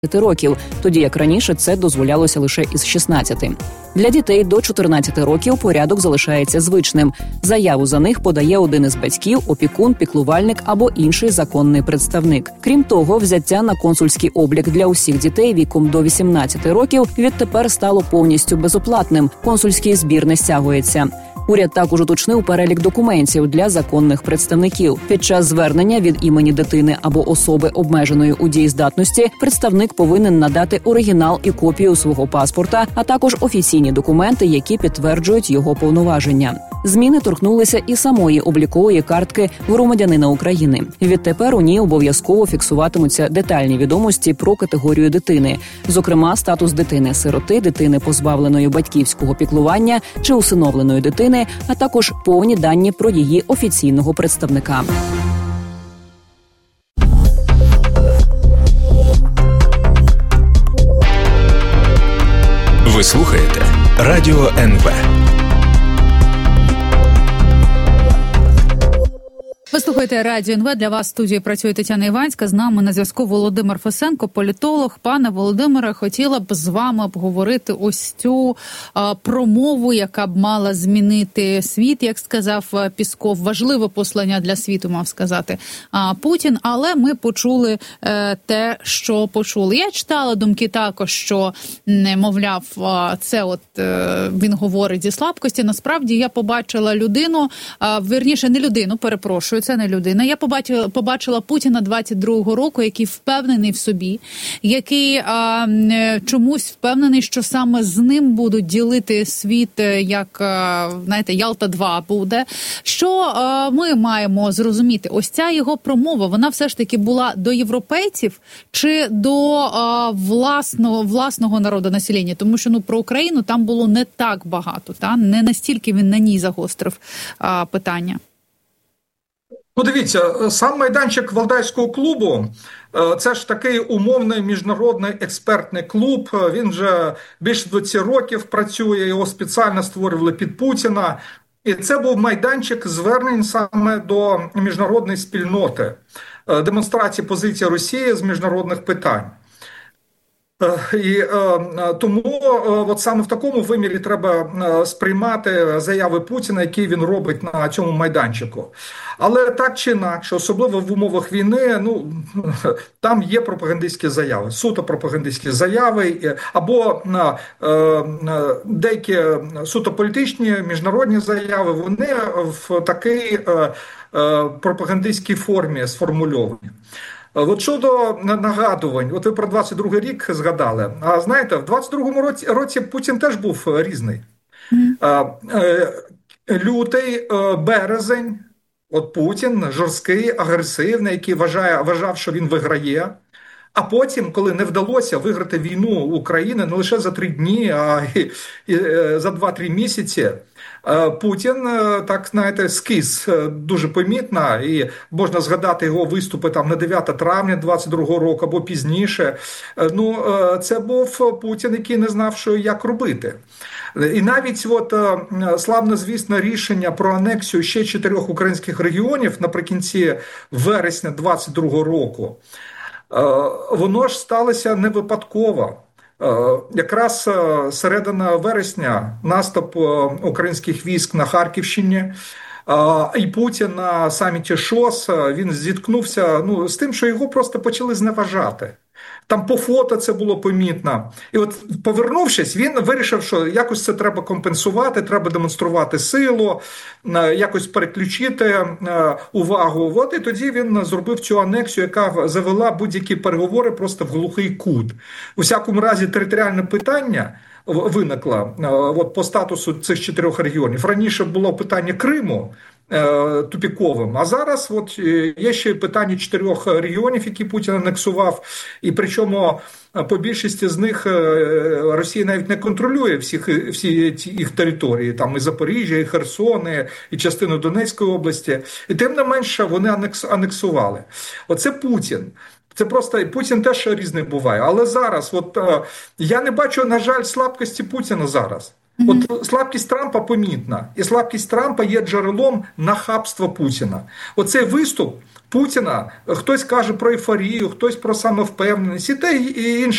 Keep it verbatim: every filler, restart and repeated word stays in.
років, тоді як раніше це дозволялося лише із шістнадцяти. Для дітей до чотирнадцяти років порядок залишається звичним. Заяву за них подає один із батьків, опікун, піклувальник або інший законний представник. Крім того, взяття на консульський облік для усіх дітей віком до вісімнадцяти років відтепер стало повністю безоплатним. Консульський збір не стягується. Уряд також уточнив перелік документів для законних представників. Під час звернення від імені дитини або особи обмеженої у дієздатності представник повинен надати оригінал і копію свого паспорта, а також офіційні документи, які підтверджують його повноваження. Зміни торкнулися і самої облікової картки громадянина України. Відтепер у ній обов'язково фіксуватимуться детальні відомості про категорію дитини, зокрема статус дитини-сироти, дитини, позбавленої батьківського піклування чи усиновленої дитини, а також повні дані про її офіційного представника. Ви слухаєте Радіо ен ве. Ви слухаєте Радіо ен ве. Для вас в студії працює Тетяна Іванська. З нами на зв'язку Володимир Фесенко, політолог. Пане Володимире, хотіла б з вами обговорити ось цю а, промову, яка б мала змінити світ, як сказав Пісков. Важливе послання для світу, мав сказати а, Путін. Але ми почули е, те, що почули. Я читала думки також, що, не мовляв, а, це от е, він говорить зі слабкості. Насправді я побачила людину, а, вірніше не людину, перепрошую, це не людина. Я побачила, побачила Путіна двадцять другого року, який впевнений в собі, який а, чомусь впевнений, що саме з ним будуть ділити світ, як, а, знаєте, Ялта два буде. Що а, ми маємо зрозуміти? Ось ця його промова, вона все ж таки була до європейців чи до а, власного, власного народу, населення? Тому що, ну, про Україну там було не так багато, та? Не настільки він на ній загострив а, питання. Ну, дивіться, сам майданчик Валдайського клубу – це ж такий умовний міжнародний експертний клуб. Він вже більше двадцять років працює, його спеціально створювали під Путіна. І це був майданчик звернень саме до міжнародної спільноти, демонстрації позиції Росії з міжнародних питань. І е, тому е, от саме в такому вимірі треба е, сприймати заяви Путіна, які він робить на цьому майданчику. Але так чи інакше, особливо в умовах війни, ну, там є пропагандистські заяви, суто пропагандистські заяви, або е, е, деякі суто політичні міжнародні заяви, вони в такій е, е, пропагандистській формі сформульовані. От щодо нагадувань, от ви про двадцять другий рік згадали, а знаєте, в двадцять другому році, році Путін теж був різний. Mm. Лютий, березень, от Путін жорсткий, агресивний, який вважає, вважав, що він виграє. А потім, коли не вдалося виграти війну України не лише за три дні, а і, і за два-три місяці, Путін, так, знаєте, скис дуже помітно, і можна згадати його виступи там на дев'яте травня двадцять другого року або пізніше. Ну, це був Путін, який не знав, що і як робити. І навіть от славнозвісне рішення про анексію ще чотирьох українських регіонів наприкінці вересня двадцять другого року, воно ж сталося не випадково. Якраз середина вересня наступ українських військ на Харківщині, і Путін на саміті ШОС, він зіткнувся, ну, з тим, що його просто почали зневажати. Там по фото це було помітно. І от, повернувшись, він вирішив, що якось це треба компенсувати, треба демонструвати силу, якось переключити увагу. От, і тоді він зробив цю анексію, яка завела будь-які переговори просто в глухий кут. У всякому разі, територіальне питання виникло от, по статусу цих чотирьох регіонів. Раніше було питання Криму тупіковим, а зараз от є ще питання чотирьох регіонів, які Путін анексував, і причому по більшості з них Росія навіть не контролює всіх, всі їх території, там і Запоріжжя, і Херсон, і частину Донецької області, і тим не менше вони анексували. Оце Путін. Це просто, Путін теж різний буває, але зараз, от я не бачу, на жаль, слабкості Путіна зараз. От слабкість Трампа помітна, і слабкість Трампа є джерелом нахабства Путіна. Оцей виступ Путіна. Хтось каже про ейфорію, хтось про самовпевненість і те і інше.